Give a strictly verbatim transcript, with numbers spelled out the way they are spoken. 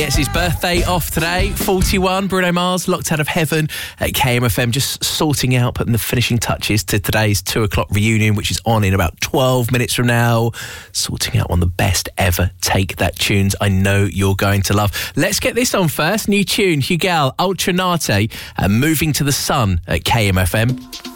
gets his birthday off today. forty-one, Bruno Mars, Locked Out of Heaven at K M F M, just sorting out, putting the finishing touches to today's two o'clock reunion, which is on in about twelve minutes from now. Sorting out one of the best ever Take That tunes I know you're going to love. Let's get this on first. New tune, Hugal, Ultranate, and Moving to the Sun at K M F M.